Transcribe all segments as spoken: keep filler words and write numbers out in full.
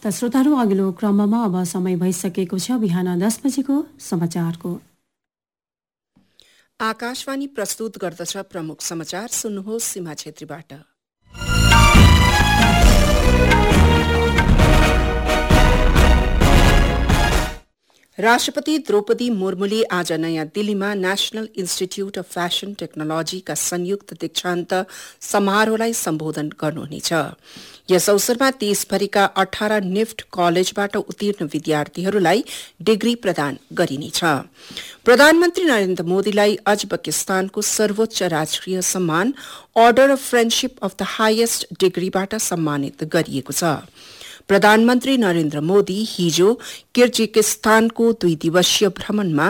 त श्रोताहरू, अघिल्लो क्रममा अब समय भइसकेको छ बिहान दस बजेको समाचारको। आकाशवाणी प्रस्तुत गर्दछ प्रमुख समाचार। सुन्नुहोस् सीमा छेत्रीबाट। राष्ट्रपति द्रौपदी मुर्मुले आज नयाँ दिल्लीमा नेशनल इन्स्टिट्यूट अफ फ्याशन टेक्नोलोजीका संयुक्त दीक्षान्त समारोहलाई सम्बोधन गर्नुहुनेछ। यस अवसरमा देशभरिका अठार निफ्ट कलेजबाट उत्तीर्ण विद्यार्थीहरूलाई डिग्री प्रदान गरिनेछ। प्रधानमन्त्री नरेन्द्र मोदीलाई अजबकिस्तानको सर्वोच्च राष्ट्रिय सम्मान order of friendship of the highest डिग्रीबाट सम्मानित गरिएको छ। प्रधानमन्त्री नरेन्द्र मोदी हिजो किर्जिस्तानको दुई दिवसीय भ्रमणमा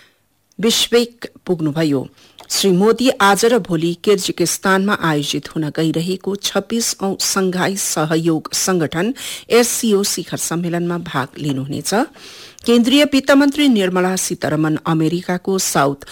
बिश्केक पुग्नुभयो। श्री मोदी आज र भोलि किर्जिस्तानमा आयोजित हुन गइरहेको छब्बीसौं संघाई सहयोग संगठन एससीओ शिखर सम्मेलनमा भाग लिनुहुनेछ। केन्द्रीय वित्त मन्त्री निर्मला सीतारमण अमेरिकाको साउथ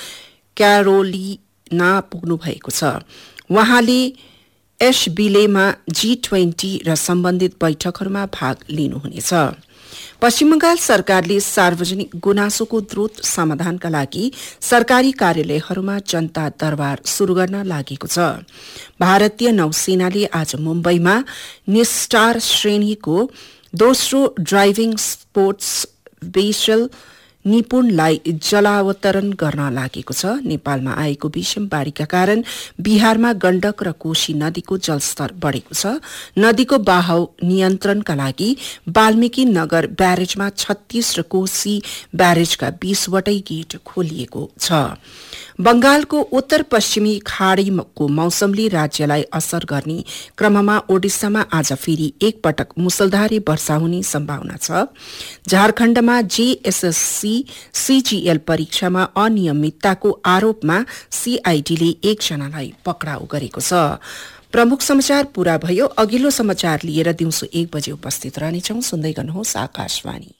क्यारोलिना पुग्नु भएको छ। उहाँले एशबिलेमा जी ट्वेन्टी र सम्बन्धित बैठकहरूमा भाग लिनुहुनेछ। पश्चिम बंगाल सरकारले सार्वजनिक गुनासोको द्रुत समाधानका लागि सरकारी कार्यालयहरूमा जनता दरबार शुरू गर्न लागेको छ। भारतीय नौसेनाले आज मुम्बईमा निस्टार श्रेणीको दोस्रो ड्राइभिङ स्पोर्ट्स वेसल निपुणलाई जलावतरण गर्न लागेको छ। नेपालमा आएको भीषण बाढ़ीका कारण बिहारमा गण्डक र कोशी नदीको जलस्तर बढ़ेको छ। नदीको बहाव नियन्त्रणका लागि वाल्मीकि नगर ब्यारेजमा छत्तीस र कोशी ब्यारेजका बीसवटै गेट खोलिएको छ। बंगालको उत्तर पश्चिमी खाड़ीको मौसमले राज्यलाई असर गर्ने क्रममा ओडिसामा आज फेरि एक पटक मुसलधारे वर्षा हुने सम्भावना छ। झारखण्डमा जेएसएससी सीजीएल परीक्षामा अनियमितताको आरोपमा सीआईडीले एकजनालाई पक्राउ गरेको छ। प्रमुख समाचार पूरा भयो। अघिल्लो समाचार लिएर दिउँसो एक बजे उपस्थित रहनेछौं। सुन्दै गर्नुहोस् आकाशवाणी।